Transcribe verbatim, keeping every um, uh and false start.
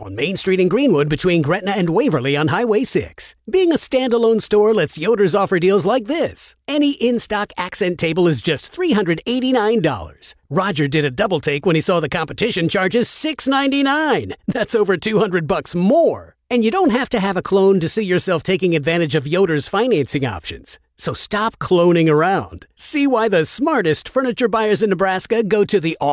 on Main Street in Greenwood between Gretna and Waverly on Highway six. Being a standalone store lets Yoder's offer deals like this. Any in-stock accent table is just three hundred eighty-nine dollars. Roger did a double take when he saw the competition charges six ninety-nine. That's over two hundred bucks more. And you don't have to have a clone to see yourself taking advantage of Yoder's financing options. So stop cloning around. See why the smartest furniture buyers in Nebraska go to the all